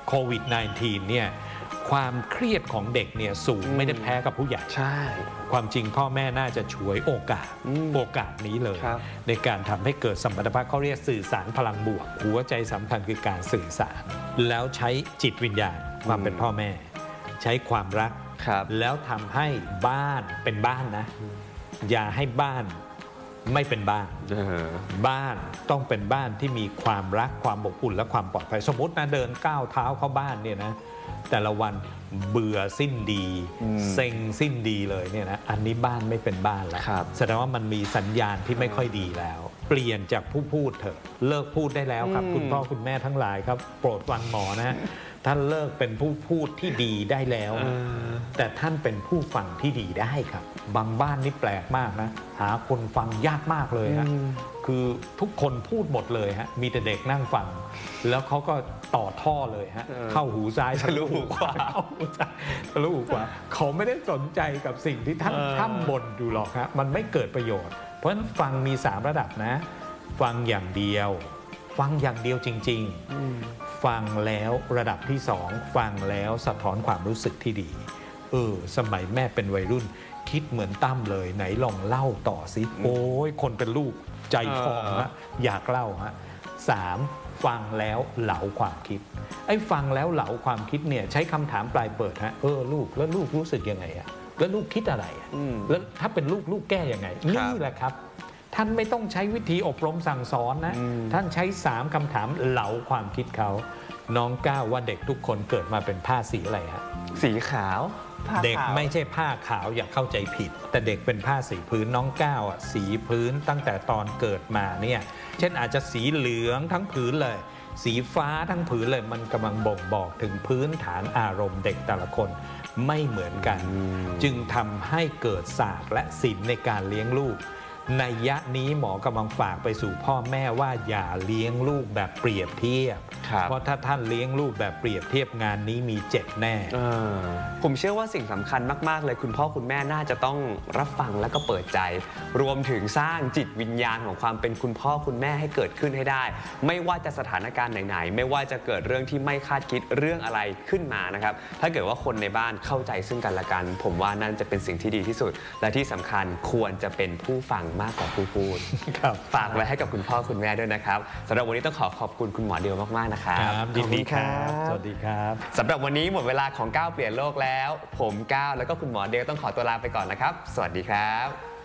โควิด -19 เนี่ยความเครียดของเด็กเนี่ยสูงไม่ได้แพ้กับผู้ใหญ่ใช่ความจริงพ่อแม่น่าจะฉวยโอกาสนี้เลยในการทำให้เกิดสมรรถภาพเขาเรียกสื่อสารพลังบวกหัวใจสำคัญคือการสื่อสารแล้วใช้จิตวิญญาณความเป็นพ่อแม่ใช้ความรักแล้วทำให้บ้านเป็นบ้านนะอย่าให้บ้านไม่เป็นบ้านบ้านต้องเป็นบ้านที่มีความรักความอบอุ่นและความปลอดภัยสมมตินะเดินก้าวเท้าเข้าบ้านเนี่ยนะแต่ละวันเบื่อสิ้นดีเซ็งสิ้นดีเลยเนี่ยนะอันนี้บ้านไม่เป็นบ้านแล้วแสดงว่ามันมีสัญญาณที่ไม่ค่อยดีแล้วเปลี่ยนจากผู้พูดเถอะเลิกพูดได้แล้วครับคุณพ่อคุณแม่ทั้งหลายครับโปรดฟังหมอนะท่านเลิกเป็นผู้พูดที่ดีได้แล้วแต่ท่านเป็นผู้ฟังที่ดีได้ครับบางบ้านนี่แปลกมากนะหาคนฟังยากมากเลยฮะคือทุกคนพูดหมดเลยฮะมีแต่เด็กนั่งฟังแล้วเขาก็ต่อท่อเลยฮะเข้าหูซ้ายทะลุหูขวาทะลุหูขวาเขาไม่ได้สนใจกับสิ่งที่ท่านพร่ำบ่นอยู่หรอกฮะมันไม่เกิดประโยชน์เพราะฉะนั้นฟังมี3ระดับนะฟังอย่างเดียวฟังอย่างเดียวจริงๆฟังแล้วระดับที่2ฟังแล้วสะท้อนความรู้สึกที่ดีสมัยแม่เป็นวัยรุ่นคิดเหมือนตั้มเลยไหนลองเล่าต่อสิโอ้ยคนเป็นลูกใจคอฮะอยากเล่าฮะ3ฟังแล้วเหลาความคิดไอ้ฟังแล้วเหลาความคิดเนี่ยใช้คำถามปลายเปิดฮะลูกแล้วลูกรู้สึกยังไงอะแล้วลูกคิดอะไรอะแล้วถ้าเป็นลูกแก้ยังไงนี่แหละครับท่านไม่ต้องใช้วิธีอบรมสั่งสอนนะท่านใช้3คำถามเหลาความคิดเขาน้องก้าวว่าเด็กทุกคนเกิดมาเป็นผ้าสีอะไรฮะสีขาวเด็กไม่ใช่ผ้าขาวอย่าเข้าใจผิดแต่เด็กเป็นผ้าสีพื้นน้องก้าวอ่ะสีพื้นตั้งแต่ตอนเกิดมาเนี่ยเช่นอาจจะสีเหลืองทั้งผืนเลยสีฟ้าทั้งผืนเลยมันกำลังบ่งบอกถึงพื้นฐานอารมณ์เด็กแต่ละคนไม่เหมือนกันจึงทำให้เกิดศาสตร์และศิลป์ในการเลี้ยงลูกนัยยะนี้หมอกำลังฝากไปสู่พ่อแม่ว่าอย่าเลี้ยงลูกแบบเปรียบเทียบเพราะถ้าท่านเลี้ยงลูกแบบเปรียบเทียบงานนี้มีเจ็บแน่ผมเชื่อว่าสิ่งสำคัญมากๆเลยคุณพ่อคุณแม่น่าจะต้องรับฟังและก็เปิดใจรวมถึงสร้างจิตวิญญาณของความเป็นคุณพ่อคุณแม่ให้เกิดขึ้นให้ได้ไม่ว่าจะสถานการณ์ไหนๆไม่ว่าจะเกิดเรื่องที่ไม่คาดคิดเรื่องอะไรขึ้นมานะครับถ้าเกิดว่าคนในบ้านเข้าใจซึ่งกันและกันผมว่านั่นจะเป็นสิ่งที่ดีที่สุดและที่สำคัญควรจะเป็นผู้ฟังมากกว่าผู้พูดฝากไว้ให้กับคุณพ่อคุณแม่ด้วยนะครับสำหรับวันนี้ต้องขอบคุณคุณหมอเดียวมากๆนะครับยินดีครับสวัสดีครับสำหรับวันนี้หมดเวลาของก้าวเปลี่ยนโลกแล้วผมก้าวแล้วก็คุณหมอเดียวต้องขอตัวลาไปก่อนนะครับสวัสดีครับ